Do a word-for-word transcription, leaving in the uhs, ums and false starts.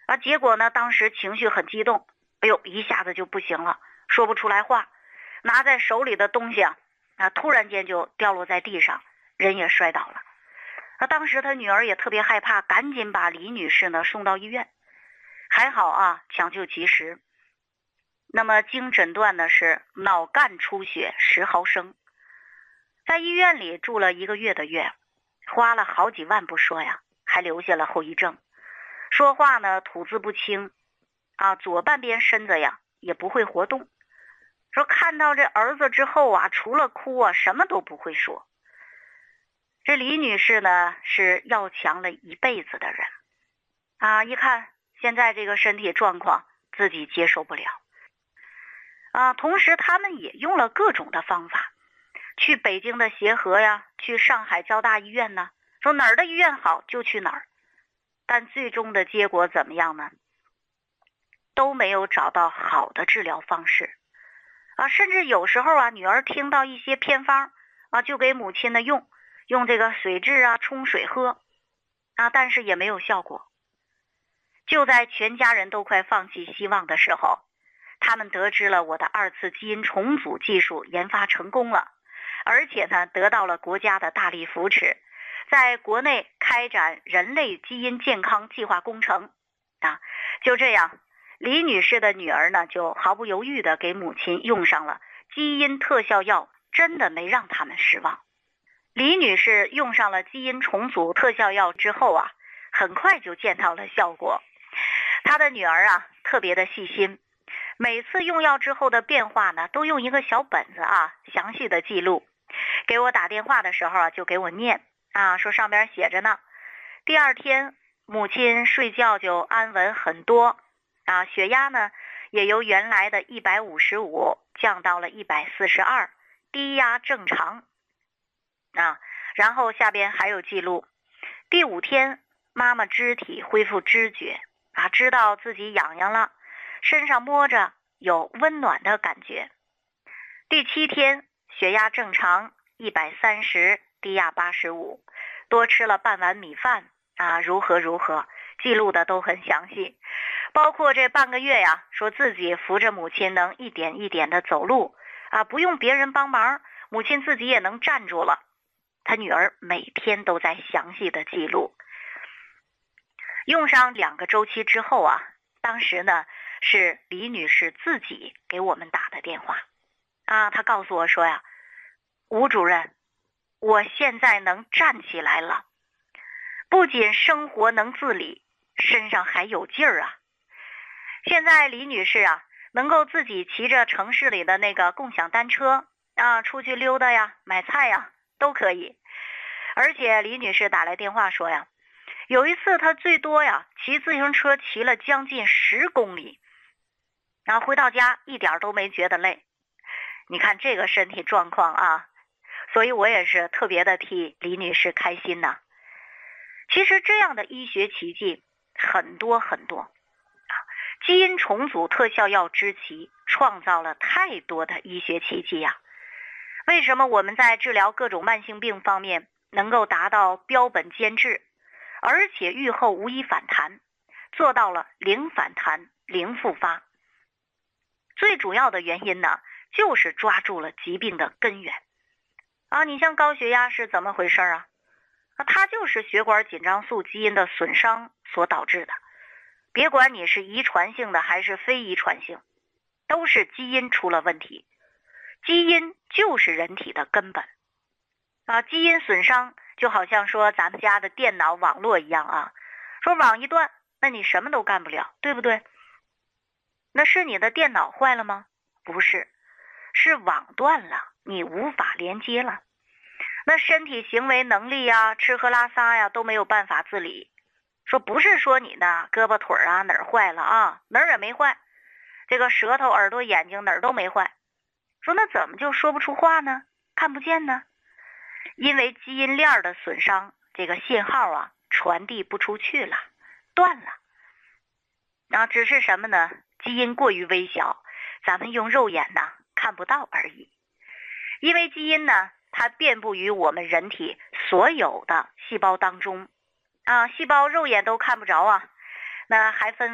啊，结果呢，当时情绪很激动，哎呦，一下子就不行了，说不出来话，拿在手里的东西啊，啊，突然间就掉落在地上，人也摔倒了。啊，当时他女儿也特别害怕，赶紧把李女士呢送到医院，还好啊，抢救及时。那么经诊断呢是脑干出血十毫升，在医院里住了一个月的月，花了好几万不说呀，还留下了后遗症。说话呢吐字不清啊，左半边身子呀也不会活动。说看到这儿子之后啊，除了哭啊什么都不会说。这李女士呢是要强了一辈子的人啊，一看现在这个身体状况自己接受不了啊。同时他们也用了各种的方法，去北京的协和呀，去上海交大医院呢，说哪儿的医院好就去哪儿，但最终的结果怎么样呢？都没有找到好的治疗方式啊，甚至有时候啊，女儿听到一些偏方啊，就给母亲呢用用这个水蛭啊冲水喝啊，但是也没有效果。就在全家人都快放弃希望的时候，他们得知了我的二次基因重组技术研发成功了，而且呢得到了国家的大力扶持，在国内开展人类基因健康计划工程啊。就这样，李女士的女儿呢就毫不犹豫地给母亲用上了基因特效药，真的没让他们失望。李女士用上了基因重组特效药之后啊，很快就见到了效果。她的女儿啊特别的细心，每次用药之后的变化呢都用一个小本子啊详细的记录，给我打电话的时候啊就给我念啊，说上边写着呢。第二天母亲睡觉就安稳很多啊，血压呢也由原来的一百五十五降到了一百四十二，低压正常啊。然后下边还有记录，第五天妈妈肢体恢复知觉啊，知道自己痒痒了，身上摸着有温暖的感觉。第七天血压正常一百三十，低压八十五，多吃了半碗米饭啊，如何如何，记录的都很详细。包括这半个月呀，说自己扶着母亲能一点一点的走路啊，不用别人帮忙，母亲自己也能站住了。他女儿每天都在详细的记录。用上两个周期之后啊，当时呢是李女士自己给我们打的电话啊，她告诉我说呀，吴主任，我现在能站起来了，不仅生活能自理，身上还有劲儿啊。现在李女士啊，能够自己骑着城市里的那个共享单车啊，出去溜达呀，买菜呀，都可以。而且李女士打来电话说呀，有一次她最多呀骑自行车骑了将近十公里，然后回到家一点都没觉得累。你看这个身体状况啊，所以我也是特别的替李女士开心呐。其实这样的医学奇迹很多很多啊，基因重组特效药之奇创造了太多的医学奇迹呀。为什么我们在治疗各种慢性病方面能够达到标本兼治，而且愈后无一反弹，做到了零反弹、零复发？最主要的原因呢，就是抓住了疾病的根源啊。你像高血压是怎么回事啊？啊，它就是血管紧张素基因的损伤所导致的。别管你是遗传性的还是非遗传性，都是基因出了问题。基因就是人体的根本啊，基因损伤就好像说咱们家的电脑网络一样啊，说网一断，那你什么都干不了，对不对？那是你的电脑坏了吗？不是，是网断了，你无法连接了。那身体行为能力呀、吃喝拉撒呀都没有办法自理。说不是说你的胳膊腿啊哪儿坏了啊，哪儿也没坏，这个舌头耳朵眼睛哪儿都没坏。说那怎么就说不出话呢？看不见呢？因为基因链的损伤，这个信号啊传递不出去了，断了。然后只是什么呢？基因过于微小，咱们用肉眼呢看不到而已。因为基因呢，它遍布于我们人体所有的细胞当中啊，细胞肉眼都看不着啊，那还分